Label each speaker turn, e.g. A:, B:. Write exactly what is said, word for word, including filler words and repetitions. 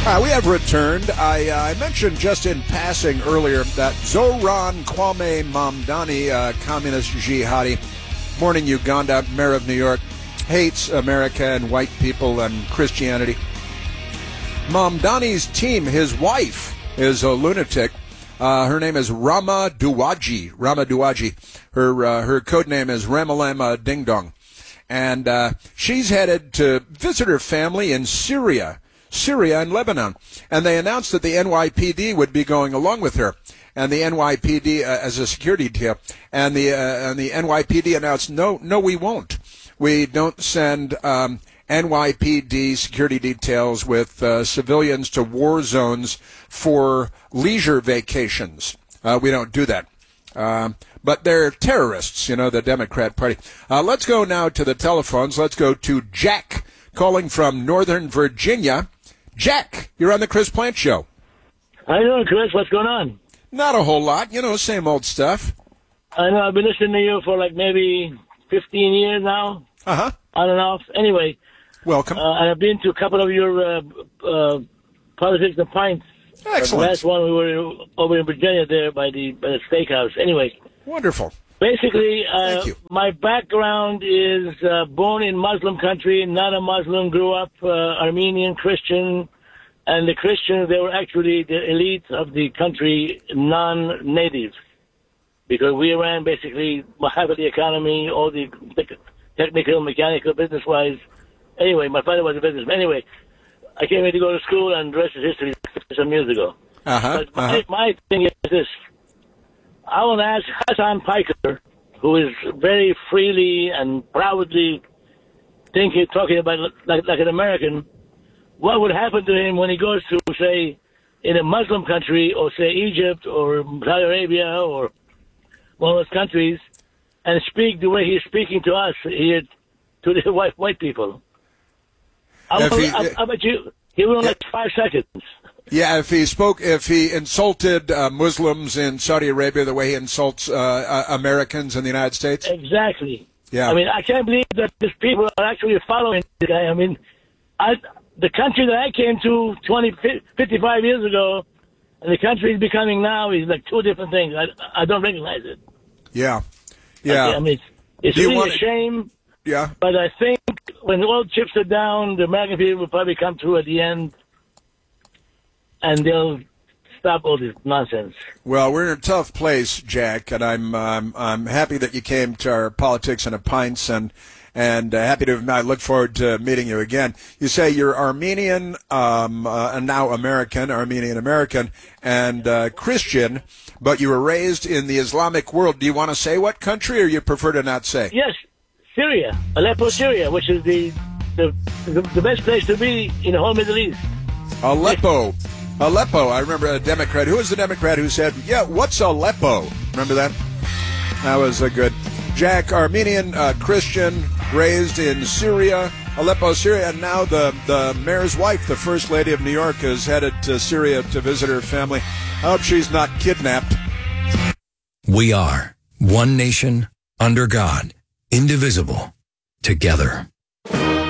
A: Uh, we have returned. I, uh, I mentioned just in passing earlier that Zoran Kwame Mamdani, uh, communist jihadi, born in Uganda, mayor of New York, hates America and white people and Christianity. Mamdani's team, his wife, is a lunatic. Uh, her name is Rama Duwaji. Rama Duwaji. Her uh, her code name is Ramalama Ding Dong, and uh, she's headed to visit her family in Syria. Syria and Lebanon, and they announced that the N Y P D would be going along with her, and the N Y P D uh, as a security detail, and the uh, and the N Y P D announced, no, no, we won't. We don't send um, N Y P D security details with uh, civilians to war zones for leisure vacations. Uh, we don't do that. Um, but they're terrorists, you know, the Democrat Party. Uh, let's go now to the telephones. Let's go to Jack, calling from Northern Virginia. Jack, you're on the Chris Plante Show.
B: How you doing, Chris? What's going on?
A: Not a whole lot. You know, same old stuff.
B: I know. I've been listening to you for like maybe fifteen years now.
A: Uh-huh.
B: On and off. Anyway.
A: Welcome.
B: Uh, and I've been to a couple of your uh, uh, Politics and Pints.
A: Excellent.
B: The last one, we were over in Virginia there by the, by the steakhouse. Anyway.
A: Wonderful.
B: Basically, uh,
A: Thank you.
B: my background is uh, born in Muslim country, not a Muslim, grew up uh, Armenian Christian, and the Christians, they were actually the elite of the country, non-natives, because we ran basically half of the economy, all the technical, mechanical, business-wise. Anyway, my father was a businessman. Anyway, I came here to go to school, and the rest is history some years ago.
A: Uh-huh.
B: But my,
A: uh-huh.
B: my thing is this. I want to ask Hassan Piker, who is very freely and proudly thinking, talking about like, like an American, what would happen to him when he goes to, say, in a Muslim country, or say Egypt or Saudi Arabia or one of those countries, and speak the way he's speaking to us here, to the white white people. I,
A: If he-
B: I, I bet you he will in like five seconds.
A: Yeah, if he spoke, if he insulted uh, Muslims in Saudi Arabia the way he insults uh, uh, Americans in the United States.
B: Exactly.
A: Yeah.
B: I mean, I can't believe that these people are actually following the guy. I mean, I, the country that I came to twenty, fifty-five years ago, and the country he's becoming now is like two different things. I, I don't recognize it.
A: Yeah. Yeah.
B: I, I mean, it's, it's
A: Do you
B: really
A: want
B: a
A: to-
B: shame.
A: Yeah.
B: But I think when all chips are down, the American people will probably come through at the end, and they'll stop all this nonsense.
A: Well, we're in a tough place, Jack, and I'm um, I'm happy that you came to our Politics and a Pints, and and uh, happy to. I look forward to meeting you again. You say you're Armenian, um, uh, and now American, Armenian American, and uh, Christian, but you were raised in the Islamic world. Do you want to say what country, or you prefer to not say?
B: Yes, Syria, Aleppo, Syria, which is the the the, the best place to be in the whole Middle East.
A: Aleppo. Aleppo. I remember a Democrat. Who was the Democrat who said, yeah, what's Aleppo? Remember that? That was a good. Jack, Armenian, uh, Christian, raised in Syria, Aleppo, Syria, and now the, the mayor's wife, the First Lady of New York, is headed to Syria to visit her family. I hope she's not kidnapped.
C: We are one nation, under God, indivisible, together.